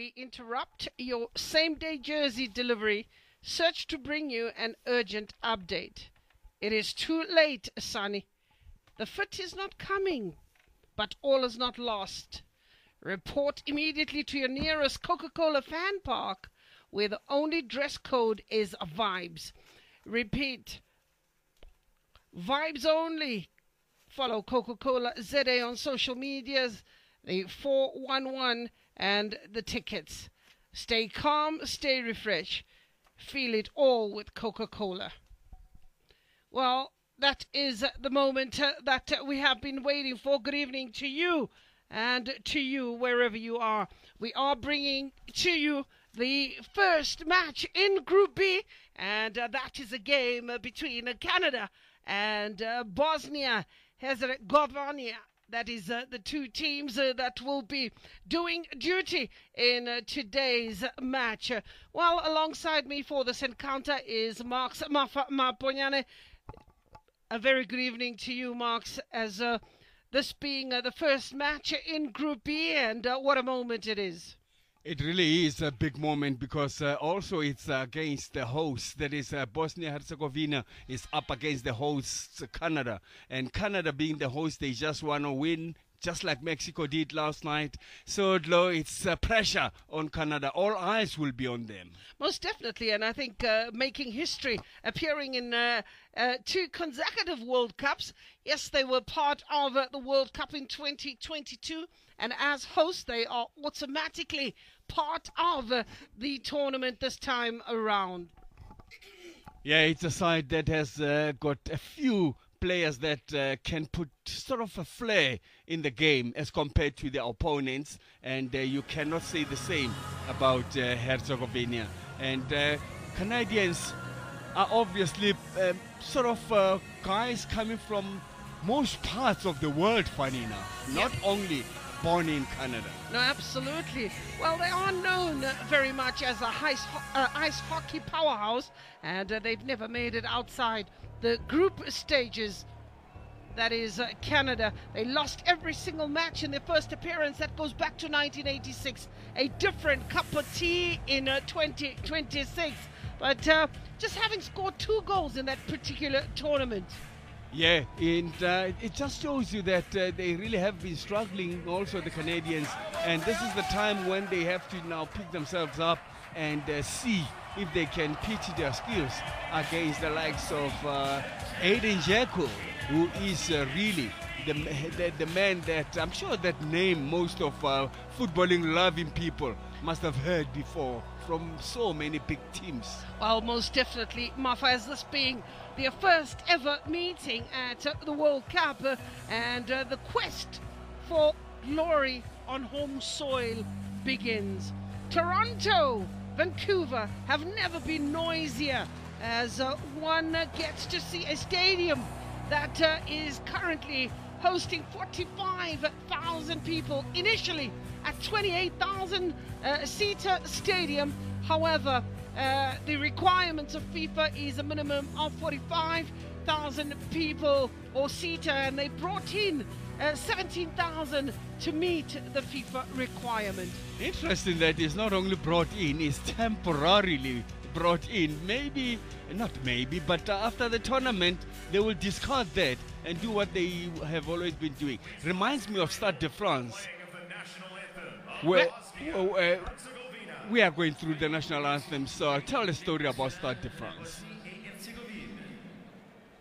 we interrupt your same-day jersey delivery, search to bring you an urgent update. It is too late, Sonny. The fit is not coming, but all is not lost. Report immediately to your nearest Coca-Cola fan park, where the only dress code is vibes. Repeat, vibes only. Follow Coca-Cola ZA on social medias, the 411 and the tickets. Stay calm, stay refreshed. Feel it all with Coca-Cola. Well, that is the moment that we have been waiting for. Good evening to you and to you wherever you are. We are bringing to you the first match in Group B, and that is a game between Canada and Bosnia-Herzegovina. That is the two teams that will be doing duty in today's match. Well, alongside me for this encounter is Marks Maponyane. A very good evening to you, Marks, as this being the first match in Group B, and what a moment it is. It really is a big moment because also it's against the host. That is Bosnia-Herzegovina is up against the host Canada. And Canada being the host, they just want to win, just like Mexico did last night. So it's pressure on Canada. All eyes will be on them. Most definitely, and I think making history, appearing in 2 consecutive World Cups. Yes, they were part of the World Cup in 2022, and as hosts, they are automatically part of the tournament this time around. Yeah, it's a side that has got a few players that can put sort of a flair in the game as compared to their opponents, and you cannot say the same about Herzegovina. And Canadians are obviously sort of guys coming from most parts of the world, funny enough, not only born in Canada. No, absolutely. Well, they are known very much as a ice hockey powerhouse, and they've never made it outside the group stages. That is Canada. They lost every single match in their first appearance. That goes back to 1986. A different cup of tea in 2026. But just having scored 2 goals in that particular tournament. Yeah, and it just shows you that they really have been struggling, also the Canadians. And this is the time when they have to now pick themselves up and see if they can pitch their skills against the likes of Aiden Dzeko, who is really the man that I'm sure that name most of footballing loving people must have heard before from so many big teams. Well, most definitely, Mafa, as this being their first ever meeting at the World Cup, and the quest for glory on home soil begins. Toronto, Vancouver have never been noisier as one gets to see a stadium that is currently hosting 45,000 people, initially at 28,000 seater stadium. However, the requirements of FIFA is a minimum of 45,000 people or seater, and they brought in 17,000 to meet the FIFA requirement. Interesting that it's not only brought in, it's temporarily brought in. But after the tournament, they will discard that and do what they have always been doing. Reminds me of Stade de France, where we are going through the national anthem. So I'll tell a story about Stade de France.